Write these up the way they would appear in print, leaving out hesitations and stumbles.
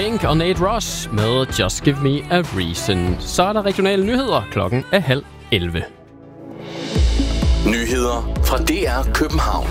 Pink og Nate Ross med Just Give Me a Reason. Så er der regionale nyheder. Klokken er 10:30. Nyheder fra DR København.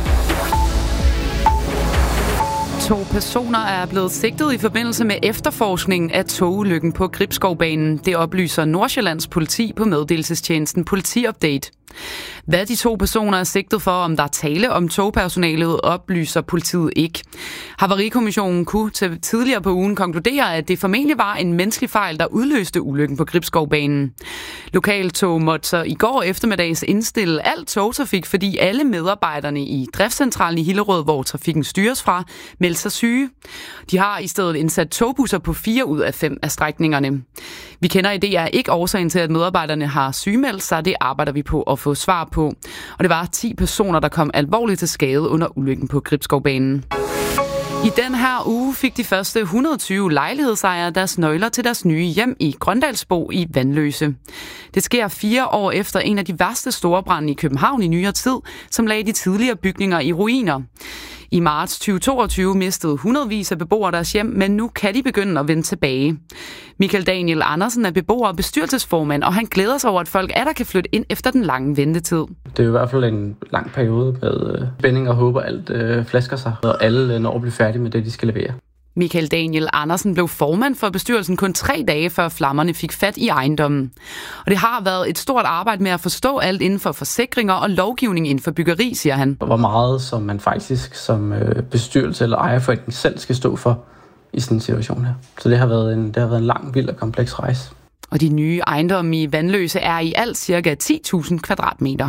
2 personer er blevet sigtet i forbindelse med efterforskningen af togulykken på Gribskovbanen. Det oplyser Nordsjællands politi på meddelelsestjenesten Politiupdate. Hvad de 2 personer er sigtet for, om der er tale om togpersonalet, oplyser politiet ikke. Havarikommissionen kunne tidligere på ugen konkludere, at det formentlig var en menneskelig fejl, der udløste ulykken på Gribskovbanen. Lokaltog måtte så i går eftermiddags indstille al togtrafik, fordi alle medarbejderne i driftscentralen i Hillerød, hvor trafikken styres fra, meldte sig syge. De har i stedet indsat togbusser på 4 ud af 5 af strækningerne. Vi kender i DR ikke årsagen til, at medarbejderne har sygemeldt sig. Det arbejder vi på at få svar på. Og det var 10 personer, der kom alvorligt til skade under ulykken på Gribskovbanen. I den her uge fik de første 120 lejlighedsejere deres nøgler til deres nye hjem i Grøndalsbo i Vanløse. Det sker 4 år efter en af de værste storbrande i København i nyere tid, som lagde de tidligere bygninger i ruiner. I marts 2022 mistede hundredvis af beboere deres hjem, men nu kan de begynde at vende tilbage. Michael Daniel Andersen er beboer og bestyrelsesformand, og han glæder sig over, at folk kan flytte ind efter den lange ventetid. Det er i hvert fald en lang periode med spænding og håb, alt flasker sig, og alle når at blive færdige med det, de skal levere. Michael Daniel Andersen blev formand for bestyrelsen kun 3 dage før flammerne fik fat i ejendommen. Og det har været et stort arbejde med at forstå alt inden for forsikringer og lovgivning inden for byggeri, siger han. Hvor meget som man faktisk som bestyrelse eller ejerforening selv skal stå for i sådan en situation her. Så det har været en lang, vild og kompleks rejse. Og de nye ejendomme i Vanløse er i alt ca. 10.000 kvadratmeter.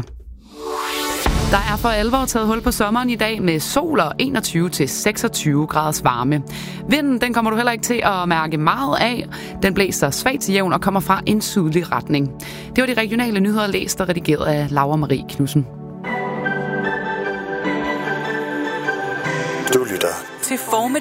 Der er for alvor taget hul på sommeren i dag med sol og 21-26 graders varme. Vinden den kommer du heller ikke til at mærke meget af. Den blæser svagt til jævn og kommer fra en sydlig retning. Det var de regionale nyheder læst og redigeret af Laura Marie Knudsen. Du lytter til formiddag.